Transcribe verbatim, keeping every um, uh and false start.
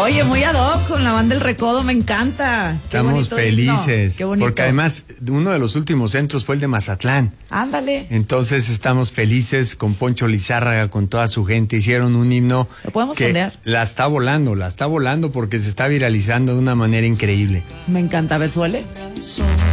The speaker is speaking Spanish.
Oye, muy ad hoc con la banda del Recodo, me encanta. Qué Estamos felices, Qué bonito. porque además uno de los últimos centros fue el de Mazatlán. Ándale. Entonces estamos felices con Poncho Lizárraga, con toda su gente. Hicieron un himno ¿Lo podemos que fondear? la está volando, la está volando porque se está viralizando de una manera increíble. Me encanta, ¿ves, suele?